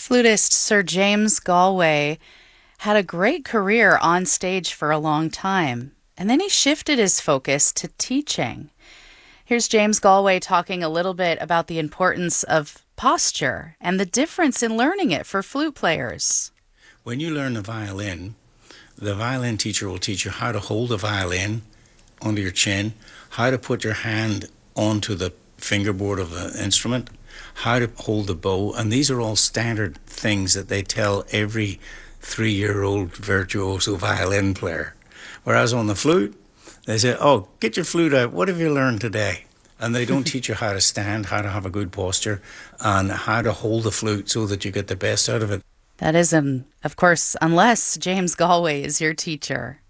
Flutist Sir James Galway had a great career on stage for a long time, and then he shifted his focus to teaching. Here's James Galway talking a little bit about the importance of posture and the difference in learning it for flute players. When you learn the violin teacher will teach you how to hold the violin under your chin, how to put your hand onto the fingerboard of the instrument, how to hold the bow, and these are all standard things that they tell every 3-year-old virtuoso violin player. Whereas on the flute, they say, oh, get your flute out, what have you learned today? And they don't teach you how to stand, how to have a good posture, and how to hold the flute so that you get the best out of it. That is, of course, unless James Galway is your teacher.